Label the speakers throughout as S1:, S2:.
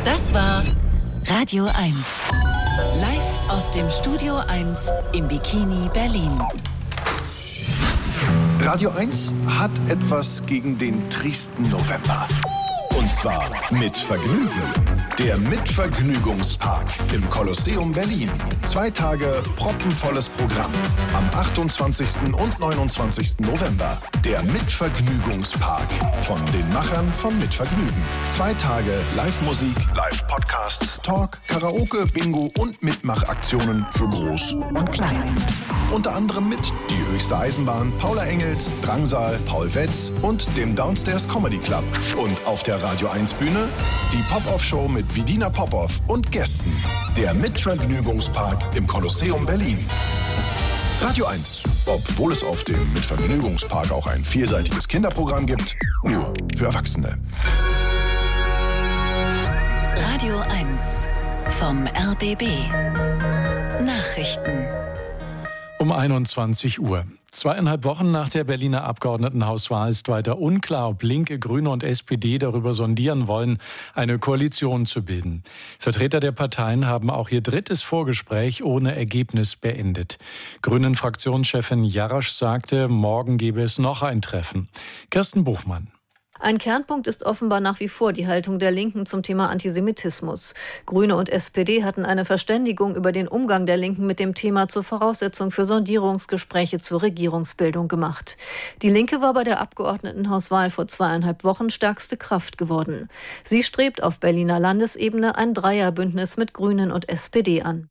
S1: Das war Radio 1. Live aus dem Studio 1 im Bikini Berlin.
S2: Radio 1 hat etwas gegen den tristen November. Und zwar mit Vergnügen. Der Mitvergnügungspark im Kolosseum Berlin. 2 Tage proppenvolles Programm. Am 28. und 29. November. Der Mitvergnügungspark von den Machern von Mitvergnügen. 2 Tage Live-Musik, Live-Podcasts, Talk, Karaoke, Bingo und Mitmachaktionen für Groß und Klein. Unter anderem mit Die höchste Eisenbahn, Paula Engels, Drangsal, Paul Wetz und dem Downstairs Comedy Club. Und auf der Radio 1 Bühne die Pop-Off-Show mit Vidina Popov und Gästen. Der Mitvergnügungspark im Kolosseum Berlin. Radio 1, obwohl es auf dem Mitvergnügungspark auch ein vielseitiges Kinderprogramm gibt, nur für Erwachsene.
S1: Radio 1 vom RBB. Nachrichten.
S3: Um 21 Uhr. 2,5 Wochen nach der Berliner Abgeordnetenhauswahl ist weiter unklar, ob Linke, Grüne und SPD darüber sondieren wollen, eine Koalition zu bilden. Vertreter der Parteien haben auch ihr drittes Vorgespräch ohne Ergebnis beendet. Grünen-Fraktionschefin Jarasch sagte, morgen gebe es noch ein Treffen. Kirsten Buchmann.
S4: Ein Kernpunkt ist offenbar nach wie vor die Haltung der Linken zum Thema Antisemitismus. Grüne und SPD hatten eine Verständigung über den Umgang der Linken mit dem Thema zur Voraussetzung für Sondierungsgespräche zur Regierungsbildung gemacht. Die Linke war bei der Abgeordnetenhauswahl vor 2,5 Wochen stärkste Kraft geworden. Sie strebt auf Berliner Landesebene ein Dreierbündnis mit Grünen und SPD an.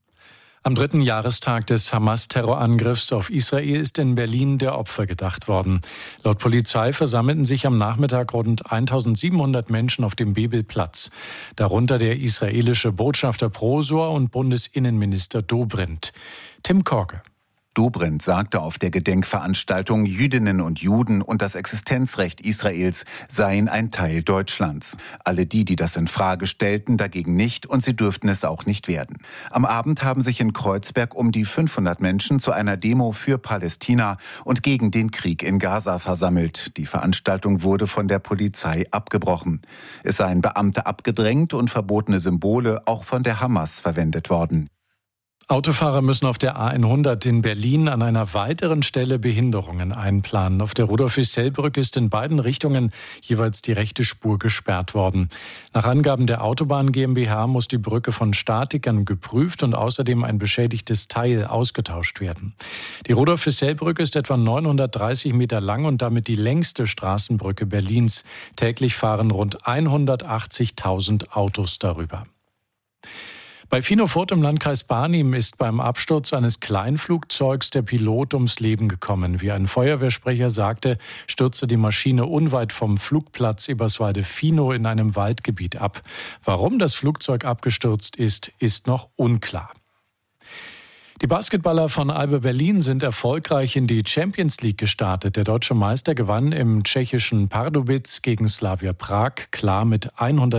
S3: Am 3. Jahrestag des Hamas-Terrorangriffs auf Israel ist in Berlin der Opfer gedacht worden. Laut Polizei versammelten sich am Nachmittag rund 1700 Menschen auf dem Bebelplatz. Darunter der israelische Botschafter Prosor und Bundesinnenminister Dobrindt. Tim Korke.
S5: Dobrindt sagte auf der Gedenkveranstaltung, Jüdinnen und Juden und das Existenzrecht Israels seien ein Teil Deutschlands. Alle die das in Frage stellten, dagegen nicht und sie dürften es auch nicht werden. Am Abend haben sich in Kreuzberg um die 500 Menschen zu einer Demo für Palästina und gegen den Krieg in Gaza versammelt. Die Veranstaltung wurde von der Polizei abgebrochen. Es seien Beamte abgedrängt und verbotene Symbole auch von der Hamas verwendet worden.
S3: Autofahrer müssen auf der A100 in Berlin an einer weiteren Stelle Behinderungen einplanen. Auf der Rudolf-Wissell-Brücke ist in beiden Richtungen jeweils die rechte Spur gesperrt worden. Nach Angaben der Autobahn GmbH muss die Brücke von Statikern geprüft und außerdem ein beschädigtes Teil ausgetauscht werden. Die Rudolf-Wissell-Brücke ist etwa 930 Meter lang und damit die längste Straßenbrücke Berlins. Täglich fahren rund 180.000 Autos darüber. Bei Finofurt im Landkreis Barnim ist beim Absturz eines Kleinflugzeugs der Pilot ums Leben gekommen. Wie ein Feuerwehrsprecher sagte, stürzte die Maschine unweit vom Flugplatz Eberswalde-Finow in einem Waldgebiet ab. Warum das Flugzeug abgestürzt ist, ist noch unklar. Die Basketballer von Alba Berlin sind erfolgreich in die Champions League gestartet. Der deutsche Meister gewann im tschechischen Pardubic gegen Slavia Prag klar mit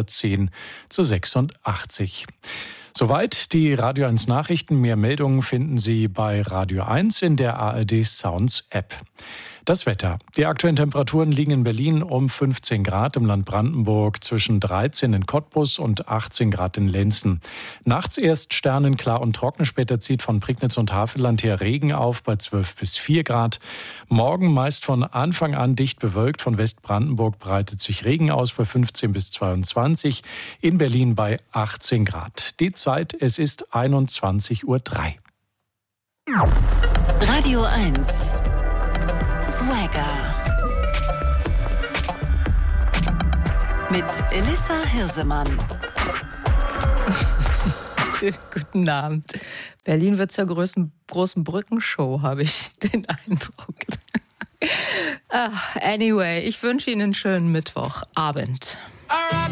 S3: 110:86. Soweit die Radio 1 Nachrichten. Mehr Meldungen finden Sie bei Radio 1 in der ARD Sounds App. Das Wetter. Die aktuellen Temperaturen liegen in Berlin um 15 Grad, im Land Brandenburg zwischen 13 in Cottbus und 18 Grad in Lenzen. Nachts erst sternenklar und trocken, später zieht von Prignitz und Havelland her Regen auf bei 12 bis 4 Grad. Morgen meist von Anfang an dicht bewölkt, von Westbrandenburg breitet sich Regen aus bei 15 bis 22, in Berlin bei 18 Grad. Die Zeit, es ist 21:03 Uhr.
S1: Radio 1 Swagger mit Elissa Hirsemann.
S6: Schönen guten Abend. Berlin wird zur großen Brückenshow, habe ich den Eindruck. Anyway, ich wünsche Ihnen einen schönen Mittwochabend.